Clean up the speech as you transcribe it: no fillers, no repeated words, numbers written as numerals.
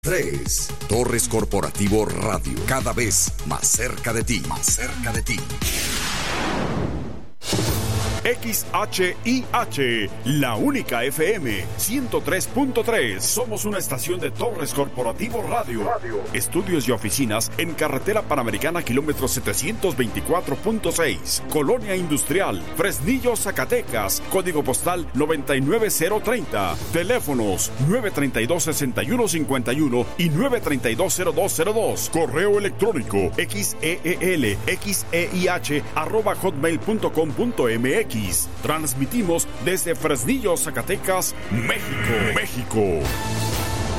3. Torres Corporativo Radio. Cada vez más cerca de ti. Más cerca de ti. XHIH, la única FM 103.3. Somos una estación de Torres Corporativo Radio. Estudios y oficinas en Carretera Panamericana, kilómetro 724.6. Colonia Industrial, Fresnillo, Zacatecas. Código postal 99030. Teléfonos 932-6151 y 932-0202. Correo electrónico xeelxeih@hotmail.com.mx. Transmitimos desde Fresnillo, Zacatecas, México.